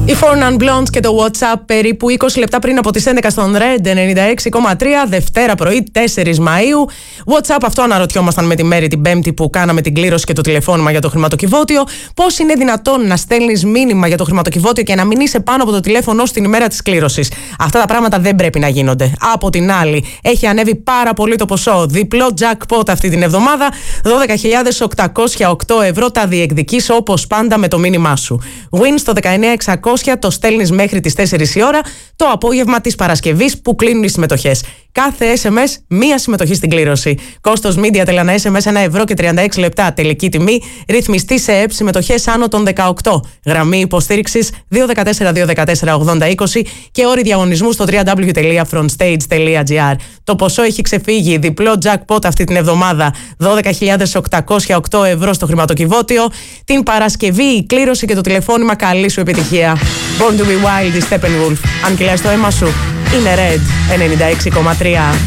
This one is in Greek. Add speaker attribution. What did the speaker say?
Speaker 1: Η Four Non Blondes και το WhatsApp περίπου 20 λεπτά πριν από τις 11 στον Red 96,3, Δευτέρα πρωί 4 Μαΐου. WhatsApp, αυτό αναρωτιόμασταν με τη Μέρη την Πέμπτη που κάναμε την κλήρωση και το τηλεφώνημα για το χρηματοκιβώτιο. Πώς είναι δυνατόν να στέλνεις μήνυμα για το χρηματοκιβώτιο και να μην είσαι πάνω από το τηλέφωνο στην ημέρα της κλήρωσης? Αυτά τα πράγματα δεν πρέπει να γίνονται. Από την άλλη, έχει ανέβει πάρα πολύ το ποσό. Διπλό jackpot αυτή την εβδομάδα. 12.808 ευρώ τα διεκδικείς όπως πάντα με το μήνυμά σου. Win στο 19600. Το στέλνεις μέχρι τις 4 η ώρα το απόγευμα της Παρασκευής που κλείνουν οι συμμετοχές. Κάθε SMS μία συμμετοχή στην κλήρωση. Κόστος Media Tel SMS 1 ευρώ και 36 λεπτά. Τελική τιμή ρυθμιστή σε ΕΠ συμμετοχές άνω των 18. Γραμμή υποστήριξης 214-214-80-20 και όροι διαγωνισμού στο www.frontstage.gr. Το ποσό έχει ξεφύγει. Διπλό jackpot αυτή την εβδομάδα. 12.808 ευρώ στο χρηματοκιβώτιο. Την Παρασκευή η κλήρωση και το τηλεφώνημα. Καλή σου επιτυχία. Born to be Wild, η Steppenwolf. Αν κυλάς το αίμα σου, είναι Red 96,3.